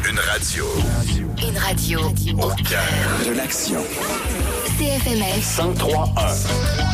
Une radio. Une radio au cœur de l'action. CFMS 103.1.